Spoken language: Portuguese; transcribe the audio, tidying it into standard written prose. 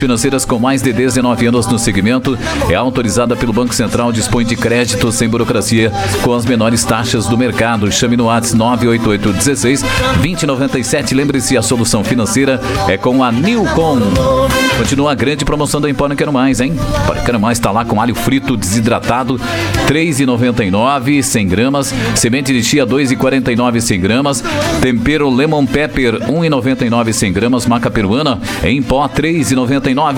Financeiras com mais de 19 anos no segmento, é autorizada pelo Banco Central, dispõe de crédito sem burocracia, com as menores taxas do mercado. Chame no WhatsApp 98816-2097. Lembre-se, a solução financeira é com a Nilcom. Continua a grande promoção da Empório Quero Mais, hein? Empório Quero Mais está lá com alho frito desidratado, R$ 3,99, 100 gramas. Semente de chia, R$ 2,49, 100 gramas. Tempero Lemon Pepper, R$ 1,99, 100 gramas. Maca peruana, em pó, R$ 3,99.